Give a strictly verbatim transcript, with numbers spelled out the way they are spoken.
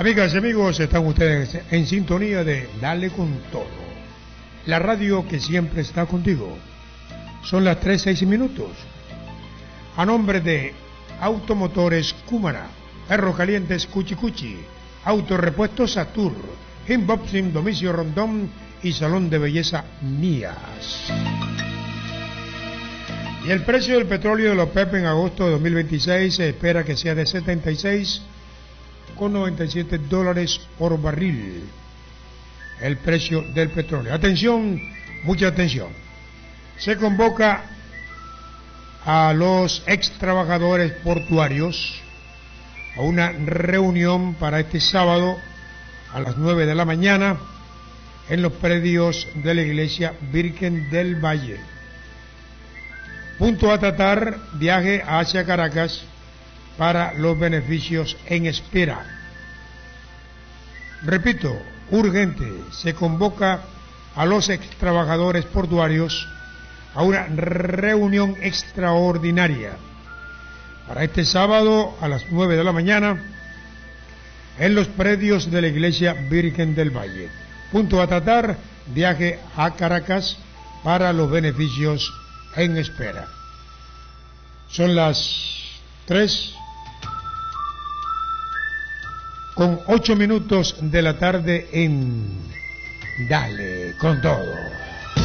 Amigas y amigos, están ustedes en sintonía de Dale con Todo, la radio que siempre está contigo. Son las tres seis minutos. A nombre de Automotores Cúmara, Perro Calientes Cuchi Cuchi, Autorepuestos Satur, Inboxing Domicio Rondón y Salón de Belleza Mías. Y el precio del petróleo de los P E P en agosto de dos mil veintiséis se espera que sea de setenta y seis con noventa y siete dólares por barril. El precio del petróleo. Atención, mucha atención. Se convoca a los ex trabajadores portuarios a una reunión para este sábado a las nueve de la mañana en los predios de la iglesia Virgen del Valle. Punto a tratar: viaje hacia Caracas para los beneficios en espera. Repito, urgente, se convoca a los ex trabajadores portuarios a una reunión extraordinaria para este sábado a las nueve de la mañana en los predios de la iglesia Virgen del Valle. Punto a tratar: viaje a Caracas para los beneficios en espera. Son las tres con ocho minutos de la tarde en Dale con Todo.